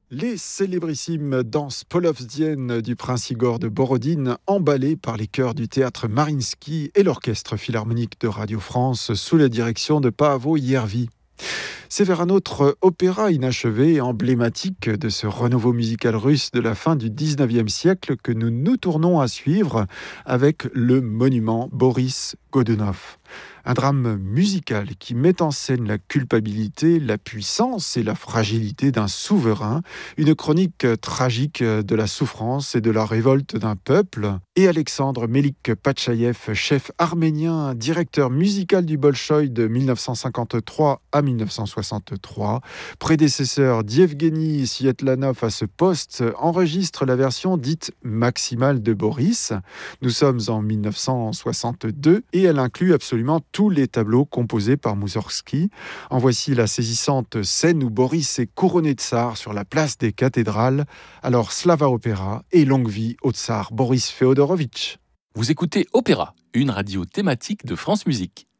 Les célébrissimes danses polovziennes du prince Igor de Borodine, emballées par les chœurs du théâtre Mariinsky et l'orchestre philharmonique de Radio France sous la direction de Paavo Järvi. C'est vers un autre opéra inachevé et emblématique de ce renouveau musical russe de la fin du 19e siècle que nous nous tournons à suivre avec le monument Boris Godunov. Un drame musical qui met en scène la culpabilité, la puissance et la fragilité d'un souverain, une chronique tragique de la souffrance et de la révolte d'un peuple. Et Alexandre Melik-Patchaïev, chef arménien, directeur musical du Bolchoï de 1953 à 1963, prédécesseur d'Yevgeny Svietlanov à ce poste, enregistre la version dite maximale de Boris. Nous sommes en 1962 et elle inclut absolument tous les tableaux composés par Moussorgsky. En voici la saisissante scène où Boris est couronné tsar sur la place des cathédrales. Alors Slava Opéra et longue vie au tsar Boris Féodorovitch. Vous écoutez Opéra, une radio thématique de France Musique.